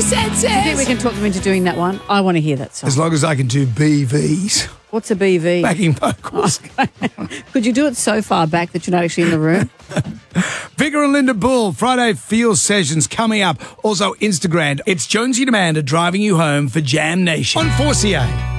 senses. Do you think we can talk them into doing that one? I want to hear that song. As long as I can do BVs. What's a BV? Backing vocals. Could you do it so far back that you're not actually in the room? Vigor and Linda Bull, Friday Feel Sessions coming up. Also Instagram. It's Jonesy and Amanda driving you home for Jam Nation on 4CA.